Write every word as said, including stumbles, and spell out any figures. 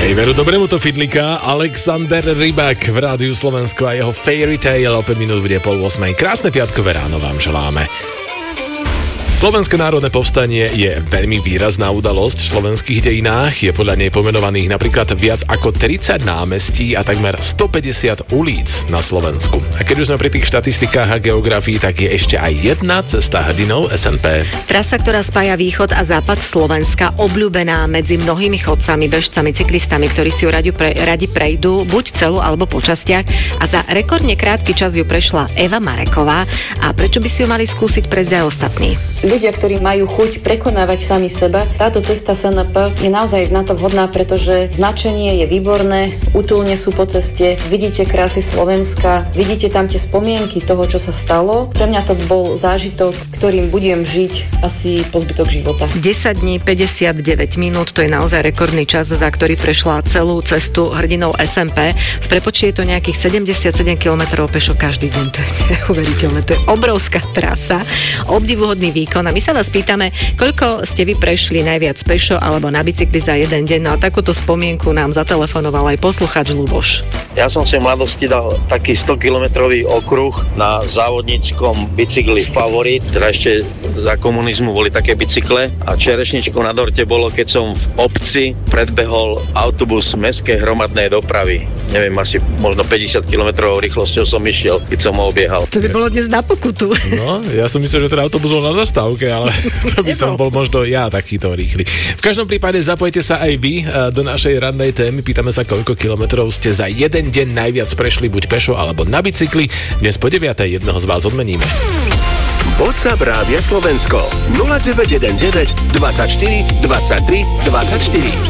Hej, veru dobrému to fidlika. Alexander Rybak v Rádiu Slovensko a jeho Fairy Tale. O päť minút bude pol osmej. Krásne piatkové ráno vám želáme. Slovenské národné povstanie je veľmi výrazná udalosť v slovenských dejinách. Je podľa nej pomenovaných napríklad viac ako tridsať námestí a takmer stopäťdesiat ulic na Slovensku. A keď už sme pri tých štatistikách a geografii, tak je ešte aj jedna cesta hrdinov es en pé. Trasa, ktorá spája východ a západ Slovenska, obľúbená medzi mnohými chodcami, bežcami, cyklistami, ktorí si ju radi, pre, radi prejdú, buď celú alebo po častiach. A za rekordne krátky čas ju prešla Eva Mareková. A prečo by si ju mali skúsiť prejsť aj ostatní? Ľudia, ktorí majú chuť prekonávať sami seba, táto cesta es en pé je naozaj na to vhodná, pretože značenie je výborné, útulne sú po ceste, vidíte krásy Slovenska, vidíte tam tie spomienky toho, čo sa stalo. Pre mňa to bol zážitok, ktorým budem žiť asi po zbytok života. desať dní, päťdesiatdeväť minút, to je naozaj rekordný čas, za ktorý prešla celú cestu hrdinou es en pé. V prepočte je to nejakých sedemdesiatsedem kilometrov pešo každý deň. To je neuveriteľné, to je obrovská trasa, obdivuhodný výkon. A my sa vás pýtame, koľko ste vy prešli najviac pešo alebo na bicykli za jeden deň. No a takúto spomienku nám zatelefonoval aj poslucháč Ľuboš. Ja som si v mladosti dal taký sto kilometrový okruh na závodníckom bicykli Favorit, teda ešte za komunizmu boli také bicykle a čerešničkou na dorte bolo, keď som v obci predbehol autobus mestskej hromadnej dopravy. Neviem, asi možno päťdesiat kilometrov rýchlosťou som išiel, keď som ho obiehal. To by bolo dnes na pokutu. No, ja som myslel, že ten autobus bol na zastávke, ale to by som bol možno ja takýto rýchly. V každom prípade zapojte sa aj vy do našej rannej témy. Pýtame sa, koľko kilometrov ste za jeden deň najviac prešli buď pešo alebo na bicykli. Dnes po deviatej jednoho z vás odmeníme. WhatsApp Rádia Slovensko nula deväť jeden deväť dvadsaťštyri dvadsaťtri dvadsaťštyri.